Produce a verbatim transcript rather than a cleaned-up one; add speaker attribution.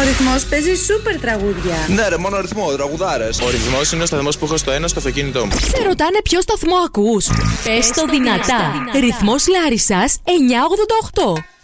Speaker 1: Ρυθμός παίζει σούπερ τραγούδια.
Speaker 2: Ναι, ρε, μόνο ρυθμό, τραγουδάρες.
Speaker 3: Ο Ρυθμός είναι ο σταθμός που έχω στο ένα στο αυτοκίνητό μου.
Speaker 4: Σε ρωτάνε ποιο σταθμό ακούς. Πες το δυνατά. Ρυθμός Λάρισσας εννιακόσια ογδόντα οκτώ.